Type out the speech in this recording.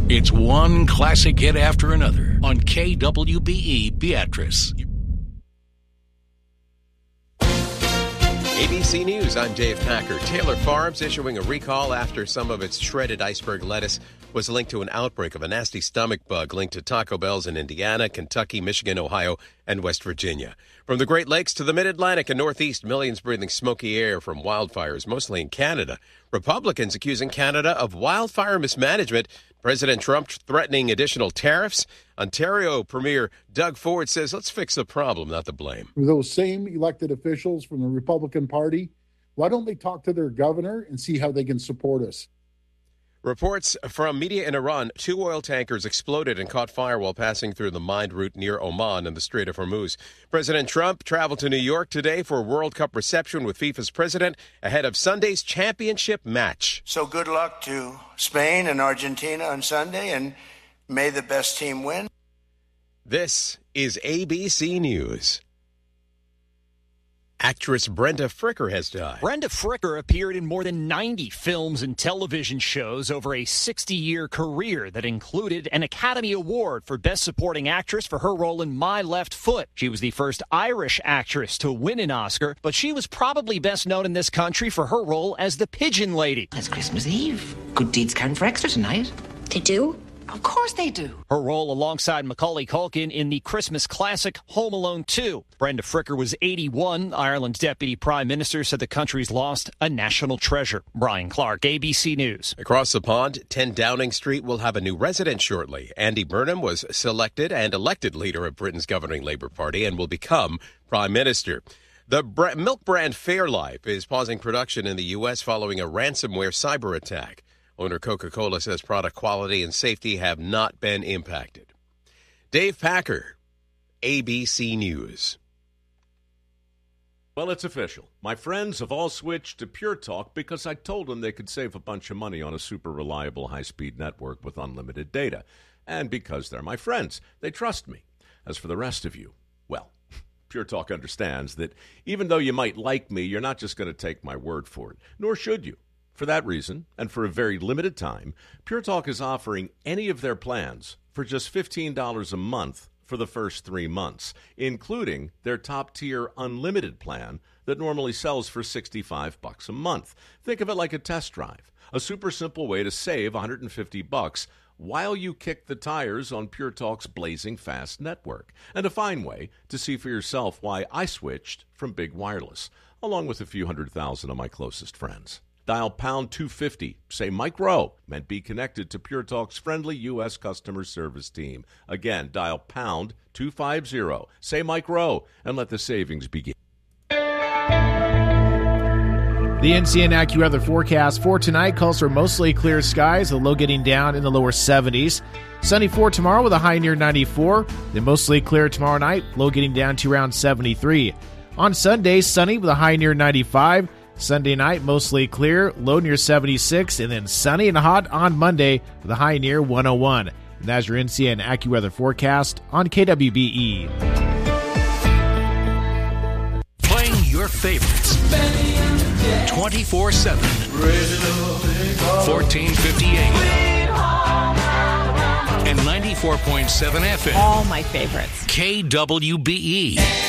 It's one classic hit after another on KWBE Beatrice. ABC News, I'm Dave Packer. Taylor Farms issuing a recall after some of its shredded iceberg lettuce was linked to an outbreak of a nasty stomach bug linked to Taco Bells in Indiana, Kentucky, Michigan, Ohio, and West Virginia. From the Great Lakes to the Mid-Atlantic and Northeast, millions breathing smoky air from wildfires, mostly in Canada. Republicans accusing Canada of wildfire mismanagement. President Trump threatening additional tariffs. Ontario Premier Doug Ford says, let's fix the problem, not the blame. Those same elected officials from the Republican Party, why don't they talk to their governor and see how they can support us? Reports from media in Iran, 2 oil tankers exploded and caught fire while passing through the mined route near Oman in the Strait of Hormuz. President Trump traveled to New York today for a World Cup reception with FIFA's president ahead of Sunday's championship match. So good luck to Spain and Argentina on Sunday, and may the best team win. This is ABC News. Actress Brenda Fricker has died. Brenda Fricker appeared in more than 90 films and television shows over a 60-year career that included an Academy Award for Best Supporting Actress for her role in My Left Foot. She was the first Irish actress to win an Oscar, but she was probably best known in this country for her role as the Pigeon Lady. It's Christmas Eve. Good deeds count for extra tonight. They do? Of course they do. Her role alongside Macaulay Culkin in the Christmas classic Home Alone 2. Brenda Fricker was 81. Ireland's deputy prime minister said the country's lost a national treasure. Brian Clark, ABC News. Across the pond, 10 Downing Street will have a new resident shortly. Andy Burnham was selected and elected leader of Britain's governing Labour Party and will become prime minister. The milk brand Fairlife is pausing production in the U.S. following a ransomware cyber attack. Owner Coca-Cola says product quality and safety have not been impacted. Dave Packer, ABC News. Well, it's official. My friends have all switched to Pure Talk because I told them they could save a bunch of money on a super reliable high-speed network with unlimited data. And because they're my friends, they trust me. As for the rest of you, well, Pure Talk understands that even though you might like me, you're not just going to take my word for it, nor should you. For that reason, and for a very limited time, Pure Talk is offering any of their plans for just $15 a month for the first 3 months, including their top-tier unlimited plan that normally sells for $65 a month. Think of it like a test drive, a super simple way to save $150 while you kick the tires on Pure Talk's blazing fast network, and a fine way to see for yourself why I switched from Big Wireless, along with a few 100,000 of my closest friends. Dial pound 250, say Mike Rowe, and be connected to Pure Talk's friendly U.S. customer service team. Again, dial pound 250, say Mike Rowe, and let the savings begin. The NCN AccuWeather forecast for tonight calls for mostly clear skies, the low getting down in the lower 70s. Sunny for tomorrow with a high near 94. Then mostly clear tomorrow night, low getting down to around 73. On Sunday, sunny with a high near 95. Sunday night, mostly clear, low near 76, and then sunny and hot on Monday with a high near 101. And that's your NCN AccuWeather forecast on KWBE. Playing your favorites 24/7, 1450 AM, and 94.7 FM. All my favorites. KWBE.